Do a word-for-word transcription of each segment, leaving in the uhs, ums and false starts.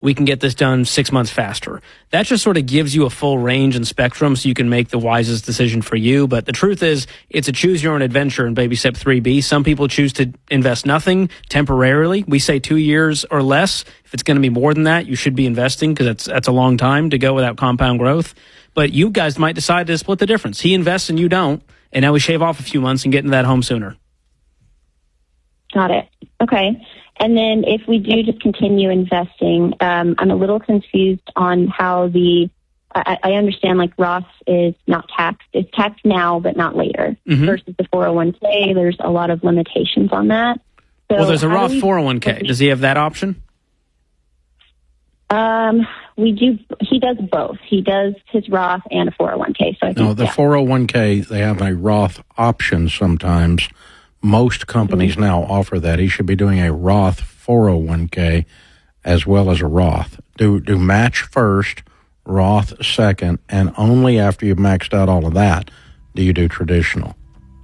we can get this done six months faster. That just sort of gives you a full range and spectrum so you can make the wisest decision for you. But the truth is, it's a choose your own adventure in baby step three B. Some people choose to invest nothing temporarily. We say two years or less. If it's going to be more than that, you should be investing because that's, that's a long time to go without compound growth. But you guys might decide to split the difference. He invests and you don't. And now we shave off a few months and get into that home sooner. Got it. Okay. And then if we do just continue investing, um, I'm a little confused on how the, I, I understand like Roth is not taxed. It's taxed now, but not later. Mm-hmm. Versus the four oh one k, there's a lot of limitations on that. So well, there's a Roth we, four oh one k. Does he have that option? Um, we do, he does both. He does his Roth and a four oh one k. So I think, no, the yeah. four oh one k, they have a Roth option sometimes. Most companies mm-hmm. now offer that. He should be doing a Roth four oh one k as well as a Roth. Do do match first, Roth second, and only after you've maxed out all of that do you do traditional.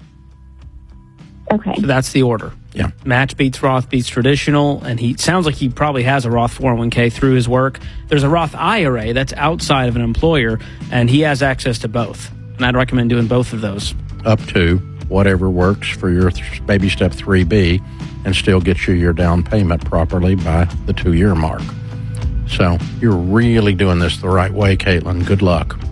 Okay. So that's the order. Yeah. Match beats Roth beats traditional, and he sounds like he probably has a Roth four oh one k through his work. There's a Roth I R A that's outside of an employer, and he has access to both. And I'd recommend doing both of those. Up to whatever works for your baby step three B and still get you your down payment properly by the two-year mark. So you're really doing this the right way, Caitlin. Good luck.